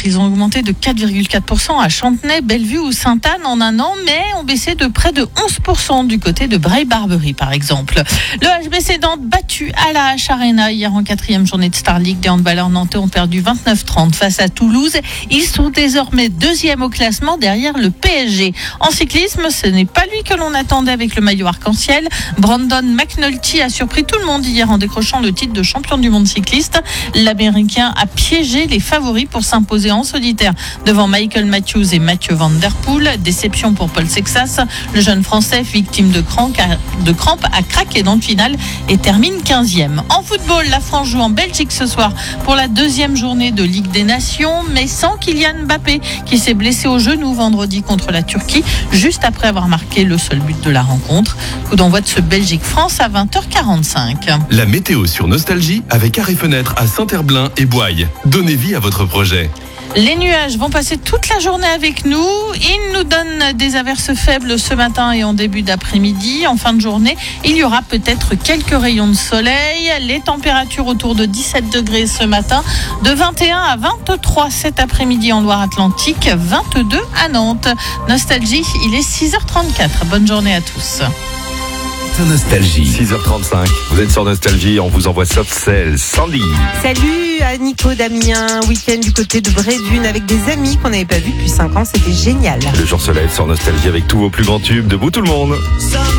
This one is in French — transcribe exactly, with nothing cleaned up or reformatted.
Ils ont augmenté de quatre virgule quatre pour cent à Chantenay, Bellevue ou Sainte-Anne en un an, mais ont baissé de près de onze pour cent du côté de Bray-Barbery, par exemple. Le H B C Nantes battu à la H Arena hier en quatrième journée de Star League. Les handballeurs nantais ont perdu vingt-neuf trente face à Toulouse. Ils sont désormais deuxième au classement derrière le P S G. En cyclisme, ce n'est pas lui que l'on attendait avec le maillot arc-en-ciel. Brandon McNulty a surpris tout le monde hier en décrochant le titre de champion du monde cycliste. L'Américain a piégé les favoris pour s'imposer en solitaire devant Michael Matthews et Mathieu Van Der Poel. Déception pour Paul Sexas. Le jeune Français, victime de crampes, de crampes, a craqué dans le final et termine quinzième. En football, la France joue en Belgique ce soir pour la deuxième journée de Ligue des Nations, mais sans Kylian Mbappé qui s'est blessé au genou vendredi contre la Turquie, juste après avoir marqué le seul but de la rencontre. Coup d'envoi de ce Belgique-France à vingt heures quarante-cinq. La météo sur Nostalgie avec Arrêt Fenêtre à Saint-Herblain et Boye. Donnez vie à votre projet. Les nuages vont passer toute la journée avec nous. Ils nous donnent des averses faibles ce matin et en début d'après-midi. En fin de journée, il y aura peut-être quelques rayons de soleil. Les températures autour de dix-sept degrés ce matin, de vingt et un à vingt-trois cet après-midi en Loire-Atlantique, vingt-deux à Nantes. Nostalgie, il est six heures trente-quatre. Bonne journée à tous. Nostalgie. six heures trente-cinq. Vous êtes sur Nostalgie, on vous envoie Soft Cell. Sandy. Salut à Nico, Damien. Week-end du côté de Brédune avec des amis qu'on n'avait pas vus depuis cinq ans. C'était génial. Le jour se lève sur Nostalgie avec tous vos plus grands tubes. Debout tout le monde.